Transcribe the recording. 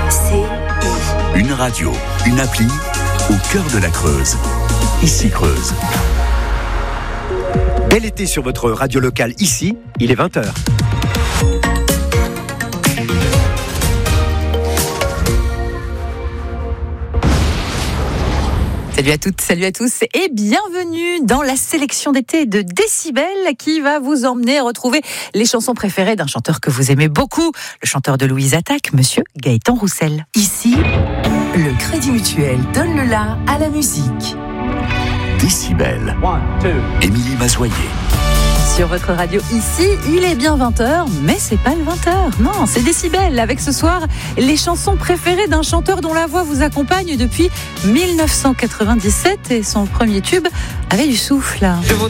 Une radio, une appli, au cœur de la Creuse. Ici Creuse. Bel été sur votre radio locale ici, il est 20h. Salut à toutes, salut à tous et bienvenue dans la sélection d'été de Décibel qui va vous emmener retrouver les chansons préférées d'un chanteur que vous aimez beaucoup, le chanteur de Louise Attaque, monsieur Gaëtan Roussel. Ici, le Crédit Mutuel donne le la à la musique. Décibel. Émilie Mazoyer. Sur votre radio ici, il est bien 20h, mais c'est pas le 20h. Non, c'est Décibel avec ce soir les chansons préférées d'un chanteur dont la voix vous accompagne depuis 1997 et son premier tube avait du souffle.